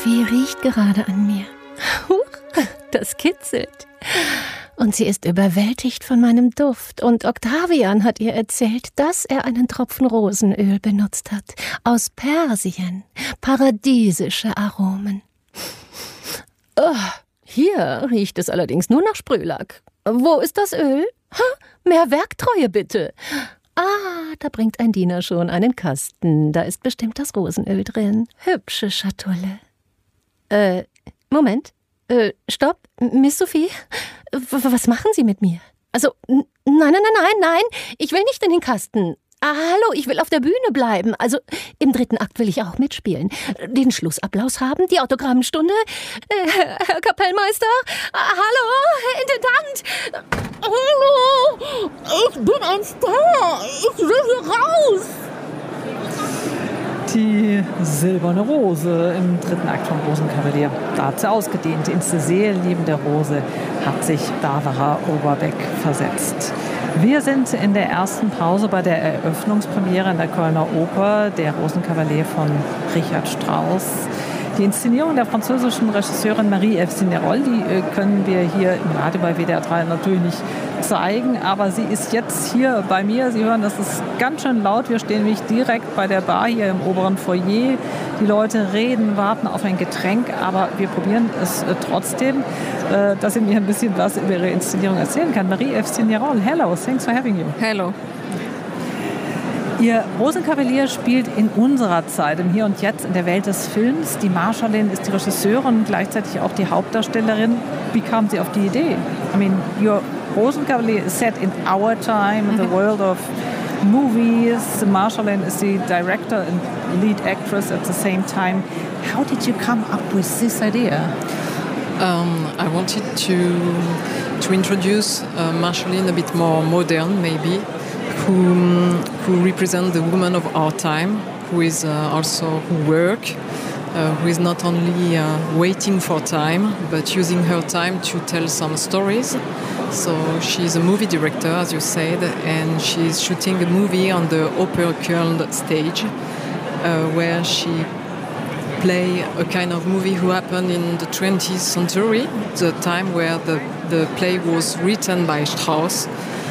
Sophie riecht gerade an mir. Huch, das kitzelt. Und sie ist überwältigt von meinem Duft. Und Octavian hat ihr erzählt, dass er einen Tropfen Rosenöl benutzt hat. Aus Persien. Paradiesische Aromen. Oh, hier riecht es allerdings nur nach Sprühlack. Wo ist das Öl? Mehr Werktreue bitte. Da bringt ein Diener schon einen Kasten. Da ist bestimmt das Rosenöl drin. Hübsche Schatulle. Moment. Stopp, Miss Sophie. Was machen Sie mit mir? Also, nein. Ich will nicht in den Kasten. Hallo, ich will auf der Bühne bleiben. Also, im 3. Akt will ich auch mitspielen. Den Schlussapplaus haben, die Autogrammstunde. Herr Kapellmeister? Hallo, Herr Intendant? Hallo, ich bin ein Star. Ich will hier raus. Die silberne Rose im 3. Akt vom Rosenkavalier. Da hat sie ausgedehnt. Ins Seelenleben der Rose hat sich Barbara Overbeck versetzt. Wir sind in der ersten Pause bei der Eröffnungspremiere in der Kölner Oper, der Rosenkavalier von Richard Strauss. Die Inszenierung der französischen Regisseurin Marie-Ève Signerol, die können wir hier im Radio bei WDR 3 natürlich nicht zeigen, aber sie ist jetzt hier bei mir. Sie hören, das ist ganz schön laut. Wir stehen nämlich direkt bei der Bar hier im oberen Foyer. Die Leute reden, warten auf ein Getränk, aber wir probieren es trotzdem, dass sie mir ein bisschen was über ihre Inszenierung erzählen kann. Marie-Ève Signerol, hello, thanks for having you. Hello. Ihr Rosenkavalier spielt in unserer Zeit, im Hier und Jetzt, in der Welt des Films. Die Marschallin ist die Regisseurin und gleichzeitig auch die Hauptdarstellerin. Wie kam sie auf die Idee? I mean, your Rosenkavalier is set in our time, in the world of movies. Marschallin is the director and lead actress at the same time. How did you come up with this idea? I wanted to introduce Marschallin a bit more modern, maybe. Who represent the woman of our time, who is also who work, who is not only waiting for time, but using her time to tell some stories. So she's a movie director, as you said, and she's shooting a movie on the Oper-Köln stage, where she play a kind of movie who happened in the 20th century, the time where the play was written by Strauss.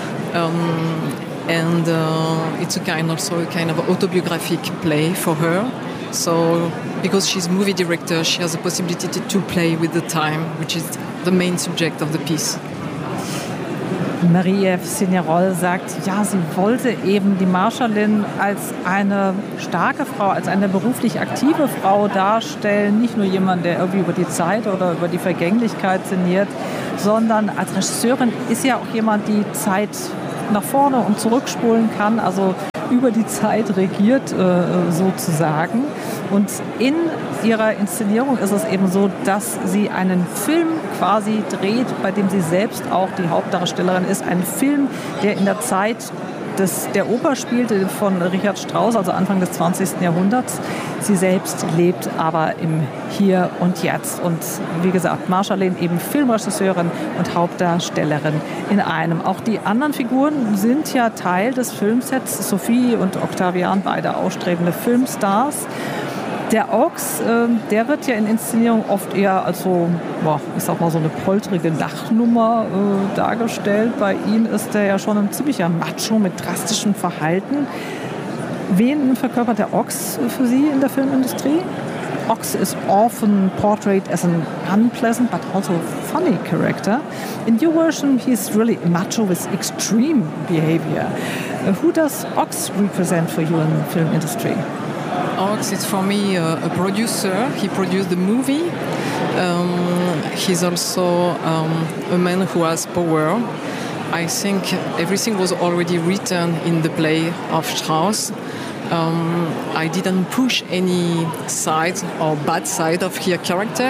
And it's a kind of autobiographic play for her. So, because she's a movie director, she has the possibility to play with the time, which is the main subject of the piece. Marie-Ève Signerol sagt, ja, sie wollte eben die Marschallin als eine starke Frau, als eine beruflich aktive Frau darstellen. Nicht nur jemand, der irgendwie über die Zeit oder über die Vergänglichkeit sinniert, sondern als Regisseurin ist ja auch jemand, die Zeit nach vorne und zurückspulen kann, also über die Zeit regiert sozusagen. Und in ihrer Inszenierung ist es eben so, dass sie einen Film quasi dreht, bei dem sie selbst auch die Hauptdarstellerin ist. Ein Film, der in der Zeit der Oper spielte von Richard Strauss, also Anfang des 20. Jahrhunderts. Sie selbst lebt aber im Hier und Jetzt. Und wie gesagt, Marschallin eben Filmregisseurin und Hauptdarstellerin in einem. Auch die anderen Figuren sind ja Teil des Filmsets. Sophie und Octavian, beide ausstrebende Filmstars. Der Ochs, der wird ja in Inszenierung oft eher als so, ich sag mal, so eine polterige Lachnummer dargestellt. Bei ihm ist er ja schon ein ziemlicher Macho mit drastischem Verhalten. Wen verkörpert der Ochs für Sie in der Filmindustrie? Ochs is often portrayed as an unpleasant but also funny character. In your version, he's really macho with extreme behavior. Who does Ochs represent for you in the film industry? Ox is for me a producer. He produced the movie. He's also a man who has power. I think everything was already written in the play of Strauss. I didn't push any side or bad side of his character.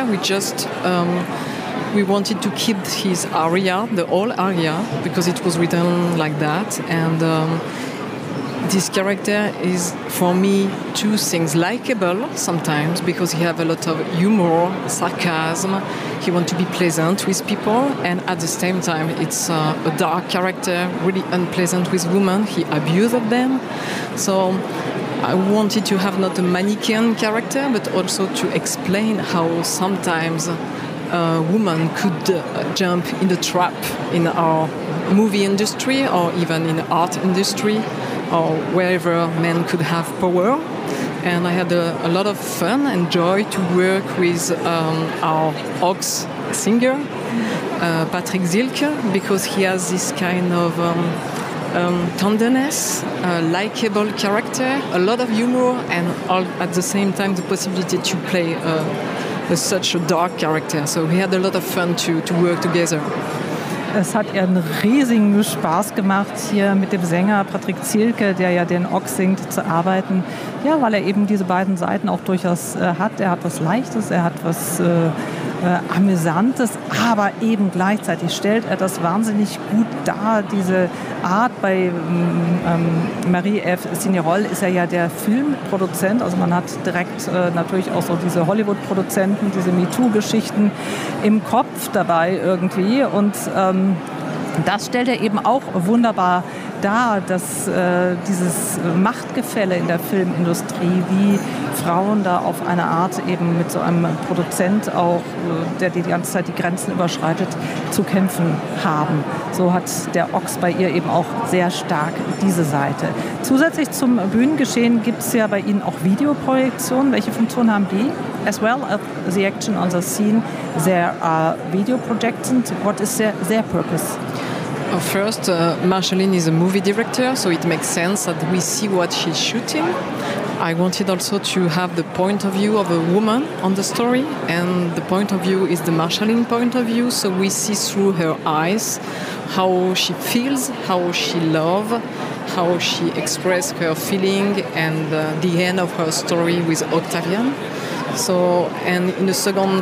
We wanted to keep his aria, the whole aria, because it was written like that. And this character is, for me, two things. Likeable sometimes, because he has a lot of humor, sarcasm. He wants to be pleasant with people. And at the same time, it's a dark character, really unpleasant with women. He abuses them. So I wanted to have not a mannequin character, but also to explain how sometimes a woman could jump in the trap in our movie industry or even in the art industry or wherever men could have power. And I had a lot of fun and joy to work with our Ox singer, Patrick Zielke, because he has this kind of tenderness, likable character, a lot of humor, and all, at the same time the possibility to play such a dark character. So we had a lot of fun to work together. Es hat ihr einen riesigen Spaß gemacht, hier mit dem Sänger Patrick Zielke, der ja den Ox singt, zu arbeiten. Ja, weil er eben diese beiden Seiten auch durchaus hat. Er hat was Leichtes, er hat was Amüsantes, aber eben gleichzeitig stellt er das wahnsinnig gut dar. Diese Art bei Marie-Ève Signerol ist er ja der Filmproduzent, also man hat direkt natürlich auch so diese Hollywood-Produzenten, diese MeToo-Geschichten im Kopf dabei irgendwie und das stellt er eben auch wunderbar dar, dass dieses Machtgefälle in der Filmindustrie, wie Frauen da auf eine Art eben mit so einem Produzent auch, der die ganze Zeit die Grenzen überschreitet, zu kämpfen haben. So hat der Ox bei ihr eben auch sehr stark diese Seite. Zusätzlich zum Bühnengeschehen gibt es ja bei Ihnen auch Videoprojektionen. Welche Funktion haben die? As well as the action on the scene, there are video projections. What is their purpose? First, Marjolaine is a movie director, so it makes sense that we see what she's shooting. I wanted also to have the point of view of a woman on the story, and the point of view is the Marjolaine point of view, so we see through her eyes how she feels, how she loves, how she expresses her feeling, and the end of her story with Octavian. So, and in the second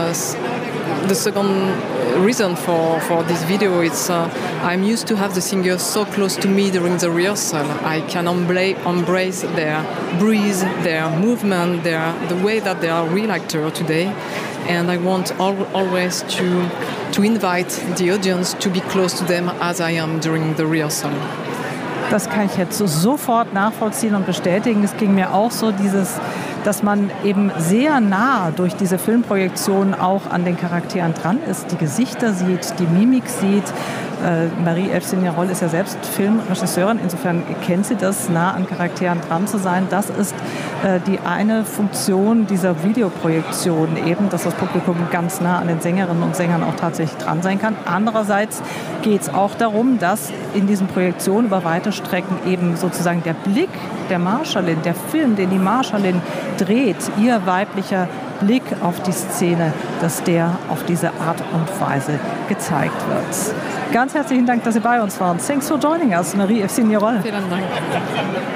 reason for this video is I'm used to have the singers so close to me during the rehearsal. I can embrace their breathe, their movement, the way that they are real actors today. And I want always to invite the audience to be close to them as I am during the rehearsal. Das kann ich jetzt sofort nachvollziehen und bestätigen. Es ging mir auch so, dass man eben sehr nah durch diese Filmprojektion auch an den Charakteren dran ist, die Gesichter sieht, die Mimik sieht. Marie-Ève Signerol ist ja selbst Filmregisseurin, insofern kennt sie das, nah an Charakteren dran zu sein. Das ist die eine Funktion dieser Videoprojektion eben, dass das Publikum ganz nah an den Sängerinnen und Sängern auch tatsächlich dran sein kann. Andererseits geht es auch darum, dass in diesen Projektionen über weite Strecken eben sozusagen der Blick der Marjolaine, der Film, den die Marjolaine dreht, ihr weiblicher Blick auf die Szene, dass der auf diese Art und Weise gezeigt wird. Ganz herzlichen Dank, dass Sie bei uns waren. Thanks for joining us, Marie-Ève Signerol. Vielen Dank.